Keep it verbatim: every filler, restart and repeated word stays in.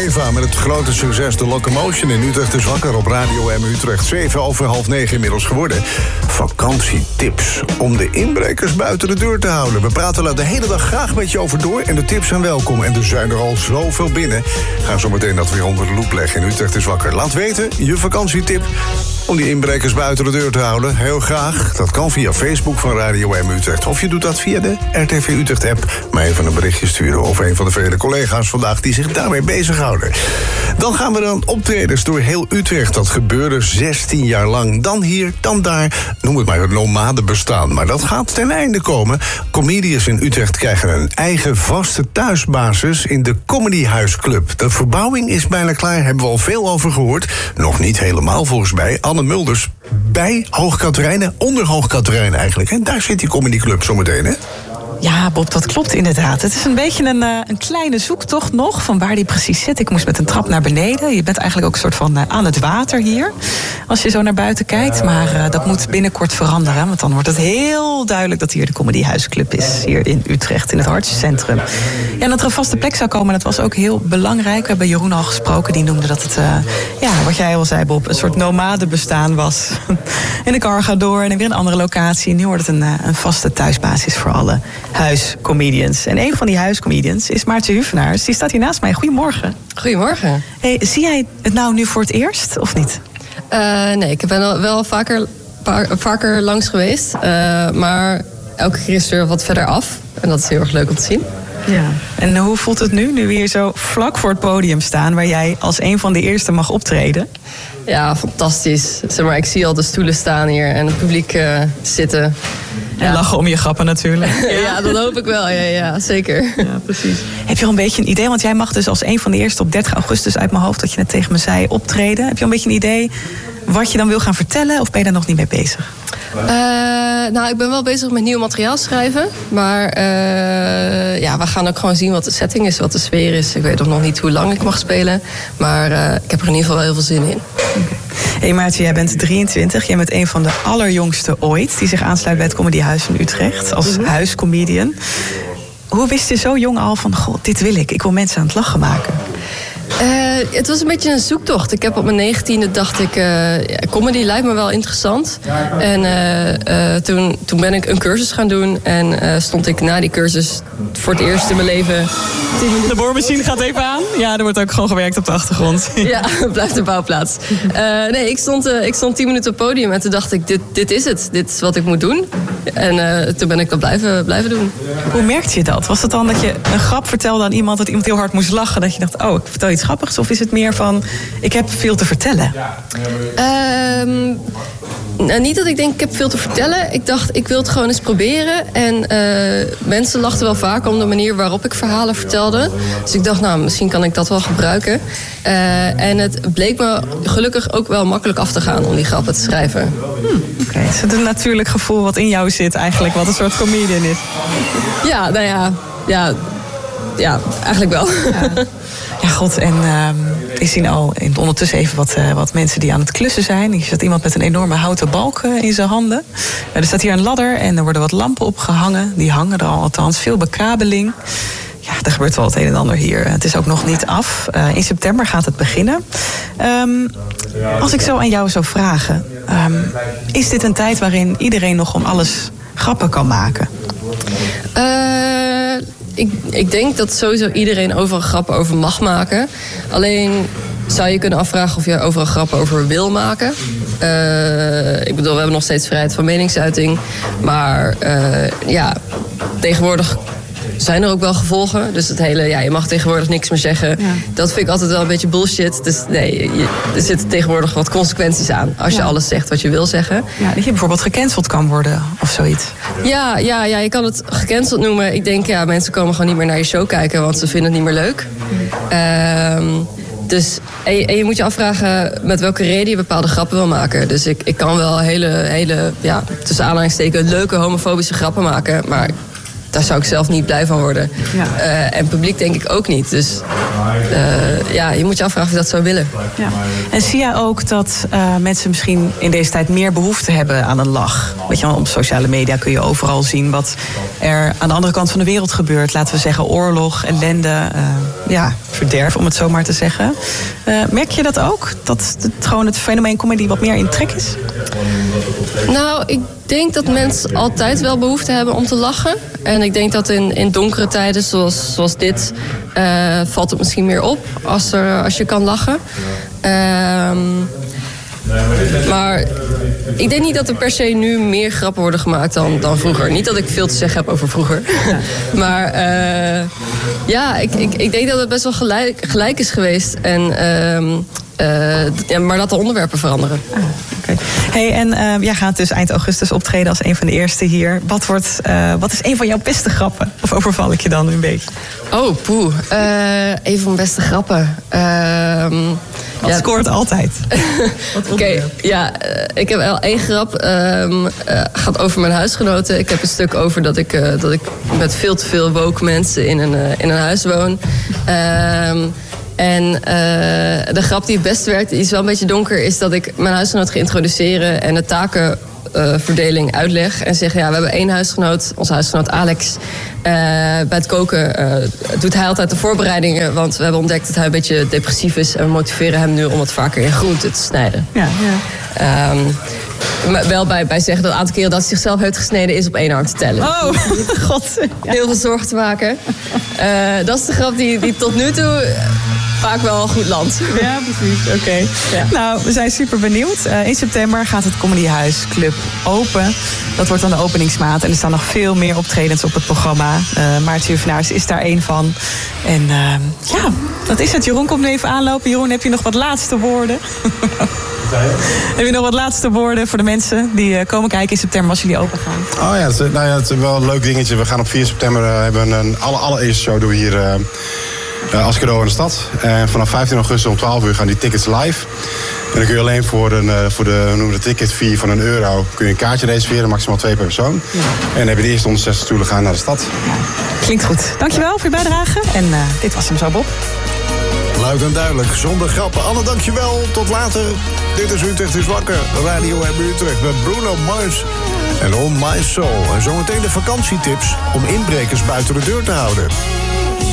Eva met het grote succes The Locomotion in Utrecht is wakker op Radio M Utrecht. Zeven over half negen inmiddels geworden. Vakantietips om de inbrekers buiten de deur te houden. We praten er de hele dag graag met je over door en de tips zijn welkom. En er zijn er al zoveel binnen. Gaan zo meteen dat weer onder de loep leggen in Utrecht is wakker. Laat weten, je vakantietip om die inbrekers buiten de deur te houden. Heel graag. Dat kan via Facebook van Radio M Utrecht. Of je doet dat via de R T V Utrecht-app. Maar even een berichtje sturen of een van de vele collega's vandaag die zich daarmee bezighouden. Dan gaan we dan optredens door heel Utrecht. Dat gebeurde zestien jaar lang. Dan hier, dan daar. Noem het maar het nomadenbestaan. Maar dat gaat ten einde komen. Comedians in Utrecht krijgen een eigen vaste thuisbasis in de Comedy Huisclub. De verbouwing is bijna klaar. Hebben we al veel over gehoord. Nog niet helemaal volgens mij. Anne Mulders bij Hoog Catharijne, onder Hoog Catharijne eigenlijk. En daar zit die comedyclub zometeen, hè? Ja, Bob, dat klopt inderdaad. Het is een beetje een, uh, een kleine zoektocht nog van waar die precies zit. Ik moest met een trap naar beneden. Je bent eigenlijk ook een soort van uh, aan het water hier, als je zo naar buiten kijkt. Maar uh, dat moet binnenkort veranderen, want dan wordt het heel duidelijk dat hier de Comedy Huisclub is, hier in Utrecht, in het hartjecentrum. Ja, en dat er een vaste plek zou komen, dat was ook heel belangrijk. We hebben Jeroen al gesproken, die noemde dat het, uh, ja, wat jij al zei, Bob, een soort nomadenbestaan was. In de Cargador en weer een andere locatie. En nu wordt het een, uh, een vaste thuisbasis voor alle huiscomedians. En een van die huiscomedians is Maartje Huvenaars. Die staat hier naast mij. Goedemorgen. Goedemorgen. Hey, zie jij het nou nu voor het eerst, of niet? Uh, nee, ik ben wel, wel vaker, pa- vaker langs geweest. Uh, maar elke keer is er wat verder af. En dat is heel erg leuk om te zien. Ja. En hoe voelt het nu, nu we hier zo vlak voor het podium staan, waar jij als een van de eerste mag optreden? Ja, fantastisch. Zeg maar, ik zie al de stoelen staan hier en het publiek uh, zitten. En ja. lachen om je grappen natuurlijk. Ja, ja, dat hoop ik wel. Ja, ja, zeker. Ja, precies. Heb je al een beetje een idee, want jij mag dus als een van de eerste op dertig augustus uit mijn hoofd, dat je net tegen me zei, optreden. Heb je al een beetje een idee wat je dan wil gaan vertellen, of ben je daar nog niet mee bezig? Uh, nou, ik ben wel bezig met nieuw materiaal schrijven. Maar uh, ja, we gaan ook gewoon zien wat de setting is, wat de sfeer is. Ik weet nog niet hoe lang ik mag spelen. Maar uh, ik heb er in ieder geval wel heel veel zin in. Okay. Hey Maartje, jij bent drieëntwintig. Jij bent een van de allerjongste ooit die zich aansluit bij het Comedy Huis in Utrecht als mm-hmm. huiscomedian. Hoe wist je zo jong al van, goh, dit wil ik. Ik wil mensen aan het lachen maken. Uh, het was een beetje een zoektocht. Ik heb op mijn negentiende dacht ik, uh, ja, comedy lijkt me wel interessant. En uh, uh, toen, toen ben ik een cursus gaan doen. En uh, stond ik na die cursus voor het eerst in mijn leven... De boormachine gaat even aan. Ja, er wordt ook gewoon gewerkt op de achtergrond. Ja, het blijft een bouwplaats. Uh, nee, ik stond, uh, ik stond tien minuten op het podium en toen dacht ik, dit, dit is het. Dit is wat ik moet doen. En uh, toen ben ik dat blijven, blijven doen. Hoe merkte je dat? Was het dan dat je een grap vertelde aan iemand, dat iemand heel hard moest lachen? Dat je dacht, oh, ik vertel iets grappigs? Of is het meer van, ik heb veel te vertellen? Um, nou, niet dat ik denk, ik heb veel te vertellen. Ik dacht, ik wil het gewoon eens proberen. En uh, mensen lachten wel vaak om de manier waarop ik verhalen vertelde. Dus ik dacht, nou, misschien kan ik dat wel gebruiken. Uh, en het bleek me gelukkig ook wel makkelijk af te gaan om die grappen te schrijven. Hmm, Oké, okay. Dus het is een natuurlijk gevoel wat in jou zit eigenlijk, wat een soort comedian is. Ja, nou ja, ja, ja eigenlijk wel. Ja. Ja, god, en uh, ik zie al ondertussen even wat, uh, wat mensen die aan het klussen zijn. Hier zit iemand met een enorme houten balk uh, in zijn handen. Uh, er staat hier een ladder en er worden wat lampen opgehangen. Die hangen er al, althans, veel bekabeling. Ja, er gebeurt wel het een en ander hier. Het is ook nog niet af. Uh, in september gaat het beginnen. Um, als ik zo aan jou zou vragen, um, is dit een tijd waarin iedereen nog om alles grappen kan maken? Uh... Ik, ik denk dat sowieso iedereen overal grappen over mag maken. Alleen zou je kunnen afvragen of je overal grappen over wil maken. Uh, ik bedoel, we hebben nog steeds vrijheid van meningsuiting. Maar uh, ja, tegenwoordig zijn er ook wel gevolgen. Dus het hele, ja, je mag tegenwoordig niks meer zeggen. Ja. Dat vind ik altijd wel een beetje bullshit. Dus nee, je, er zitten tegenwoordig wat consequenties aan. Als je ja. alles zegt wat je wil zeggen. Ja, dat je bijvoorbeeld gecanceld kan worden of zoiets. Ja, ja, ja, je kan het gecanceld noemen. Ik denk, ja, mensen komen gewoon niet meer naar je show kijken, want ze vinden het niet meer leuk. Um, Dus, en je, en je moet je afvragen met welke reden je bepaalde grappen wil maken. Dus ik, ik kan wel hele, hele ja, tussen aanhalingstekens leuke homofobische grappen maken. Maar daar zou ik zelf niet blij van worden. Ja. Uh, en publiek denk ik ook niet. Dus uh, ja, je moet je afvragen of je dat zou willen. Ja. En zie jij ook dat uh, mensen misschien in deze tijd meer behoefte hebben aan een lach? Weet je wel, op sociale media kun je overal zien wat er aan de andere kant van de wereld gebeurt. Laten we zeggen oorlog, ellende. Uh, ja, verderf, om het zo maar te zeggen. Uh, merk je dat ook? Dat het, gewoon het fenomeen comedy wat meer in trek is? Nou, ik denk dat mensen altijd wel behoefte hebben om te lachen. En ik denk dat in, in donkere tijden zoals, zoals dit... Uh, valt het misschien meer op als, er, als je kan lachen. Uh, maar ik denk niet dat er per se nu meer grappen worden gemaakt dan, dan vroeger. Niet dat ik veel te zeggen heb over vroeger. Ja. Maar uh, ja, ik, ik, ik denk dat het best wel gelijk, gelijk is geweest. En, uh, uh, ja, maar dat de onderwerpen veranderen. Ah, okay. Hey, en uh, jij gaat dus eind augustus optreden als een van de eerste hier. Wat, wordt, uh, wat is een van jouw beste grappen? Of overval ik je dan een beetje? Oh, poeh. Uh, een van mijn beste grappen. Uh, Dat ja. scoort altijd. Oké, okay, ja, uh, ik heb wel één grap. Um, uh, gaat over mijn huisgenoten. Ik heb een stuk over dat ik, uh, dat ik met veel te veel woke mensen in een, uh, in een huis woon. Um, en uh, de grap die het best werkt, die is wel een beetje donker, is dat ik mijn huisgenoot ga introduceren en de takenverdeling uh, uitleg. En zeg, ja, we hebben één huisgenoot, onze huisgenoot Alex. Uh, bij het koken uh, doet hij altijd de voorbereidingen, want we hebben ontdekt dat hij een beetje depressief is. En we motiveren hem nu om wat vaker in groenten te snijden. Ja, ja. Um, maar wel bij, bij zeggen dat een aantal keren dat hij zichzelf heeft gesneden is op één arm te tellen. Oh, god. Ja. Heel veel zorgen te maken. Uh, dat is de grap die, die tot nu toe vaak wel goed landt. Ja, precies. Oké. Okay. Ja. Nou, we zijn super benieuwd. Uh, in september gaat het Comedyhuis Club open. Dat wordt dan de openingsmaand. En er staan nog veel meer optredens op het programma. Uh, Maarten Juvenaars is daar één van. En uh, ja, dat is het. Jeroen komt nu even aanlopen. Jeroen, heb je nog wat laatste woorden? Heb je nog wat laatste woorden voor de mensen die uh, komen kijken in september als jullie open gaan? Oh ja, het, nou ja, het is wel een leuk dingetje. We gaan op vier september uh, hebben een alle, allereerste show doen we hier uh, uh, als cadeau in de stad. En vanaf vijftien augustus om twaalf uur gaan die tickets live. En dan kun je alleen voor, een, uh, voor de, hoe noemen we de ticket fee van een euro kun je een kaartje reserveren, maximaal twee per persoon. Ja. En dan heb je de eerste honderdzestig stoelen gaan naar de stad. Ja. Klinkt goed. Dankjewel voor je bijdrage. En uh, dit was hem zo, Bob. Luid en duidelijk, zonder grappen. Anne, dankjewel. Tot later. Dit is Utrecht is wakker. Radio M Utrecht met Bruno Mars en On My Soul. En zometeen de vakantietips om inbrekers buiten de deur te houden.